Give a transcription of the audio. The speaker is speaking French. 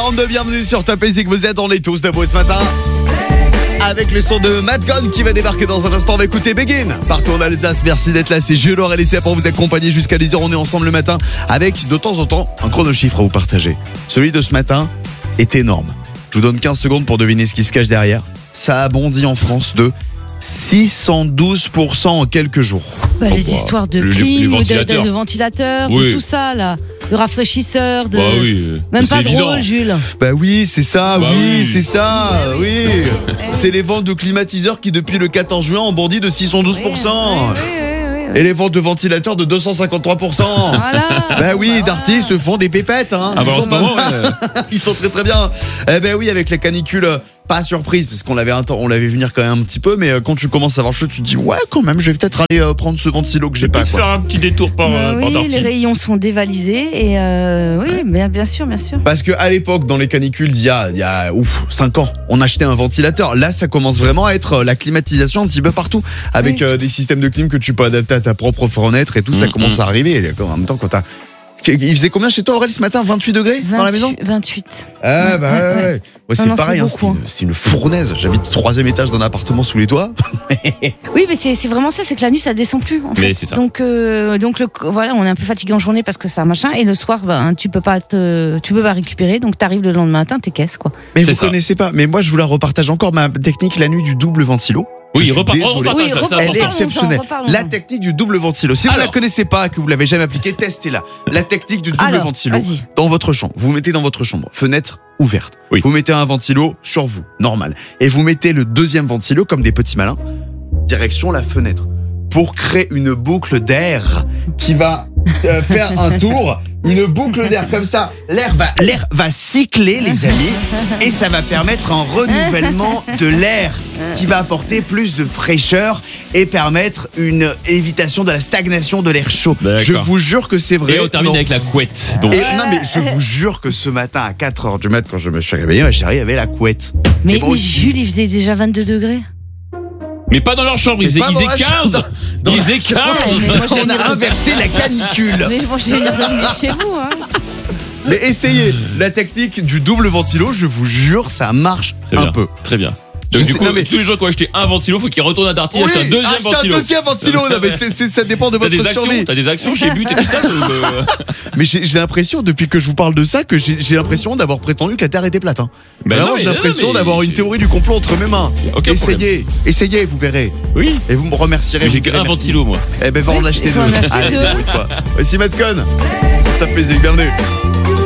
6h42, bienvenue sur Top Music. Vous attendez tous de beau ce matin. Avec le son de Madcon qui va débarquer dans un instant. On va écouter Begin partout en Alsace. Merci d'être là, c'est Jules et Laissez pour vous accompagner jusqu'à 10h. On est ensemble le matin avec de temps en temps un chronochiffre à vous partager. Celui de ce matin est énorme. Je vous donne 15 secondes pour deviner ce qui se cache derrière. Ça a bondi en France de 612% en quelques jours. Les histoires de clim, de ventilateurs, oui. de tout ça là, de rafraîchisseurs, de... oui. Même pas évident. drôle, Jules. Bah oui, c'est ça, oui. c'est ça, oui. C'est les ventes de climatiseurs qui depuis le 14 juin ont bondi de 612%. Et les ventes de ventilateurs de 253%. Voilà. Bah oui, Darty se font des pépettes. Hein. Ah bah en ce moment, Ils sont très très bien. Eh ben oui, avec la canicule, pas surprise, parce qu'on l'avait venir quand même un petit peu, mais quand tu commences à avoir chaud, tu te dis ouais quand même, je vais peut-être aller prendre ce ventilo que j'ai pas. Peut-être faire un petit détour par Oui, Darty. les rayons sont dévalisés et oui, bien sûr. Parce que à l'époque, dans les canicules d'il y a 5 ans, on achetait un ventilateur. Là, ça commence vraiment à être la climatisation un petit peu partout, avec des systèmes de clim que tu peux adapter à ta propre fenêtre et tout. Ça commence à arriver. Et en même temps, quand il faisait combien chez toi, Aurèle, ce matin? 28 degrés dans la maison? 28. Ah bah ouais. Ouais, c'est Non, pareil, c'est beaucoup. c'est une fournaise. J'habite au 3e étage d'un appartement sous les toits. Oui, mais c'est vraiment ça, c'est que la nuit ça descend plus. En fait. Mais c'est ça. Donc voilà, on est un peu fatigué en journée parce que ça machin, et le soir, tu peux pas récupérer, donc t'arrives le lendemain matin, t'es caisse quoi. Mais C'est vous ça. connaissez pas. Mais moi, je vous la repartage encore, ma technique la nuit du double ventilo. Oui, Désolé. Elle est repartage. exceptionnelle. reparlons-en. La technique du double ventilo. Si vous Alors. la connaissez pas, que vous l'avez jamais appliquée, testez-la. La technique du double Alors, ventilo vas-y. dans votre chambre. Vous mettez dans votre chambre, fenêtre ouverte. Oui. Vous mettez un ventilo sur vous, normal. Et vous mettez le deuxième ventilo comme des petits malins, direction la fenêtre. Pour créer une boucle d'air qui va faire un tour, une boucle d'air comme ça. L'air va cycler, les amis, et ça va permettre un renouvellement de l'air qui va apporter plus de fraîcheur et permettre une évitation de la stagnation de l'air chaud. D'accord. Je vous jure que c'est vrai. Et on termine Non. avec la couette. Donc, Et non mais je vous jure que ce matin à 4h du mat, quand je me suis réveillé, ma chérie avait la couette. Mais Et moi aussi. Jules, il faisait déjà 22 degrés. mais pas dans leur chambre, ils faisaient pas dans la 15. chambre. Ils faisaient 15. mais moi, On a inversé la canicule. Mais moi, je vais venir dormir chez vous. Hein. Mais essayez la technique du double ventilo, je vous jure, ça marche Très un bien. peu. Très bien. Je Donc, du sais- coup, non, mais- tous les gens qui ont acheté un ventilo, faut qu'ils retournent à Darty et acheter un deuxième achetez ventilo. un deuxième ventilo. Non, mais ça dépend de T'as votre survie. t'as des actions chez But et tout ça Mais j'ai l'impression, depuis que je vous parle de ça, que j'ai l'impression d'avoir prétendu que la Terre était plate. Hein. Ben Vraiment, non, mais- j'ai l'impression non, mais d'avoir une j'ai- théorie du complot entre mes mains. Aucun Essayez, vous verrez. Oui. Et vous me remercierez. Mais vous j'ai direz qu'un merci. ventilo, moi. Eh ben, va Oui, en acheter il faut deux. en acheter Allez, deux. pour une fois. Voici Madcon. Sur Top Music, bienvenue.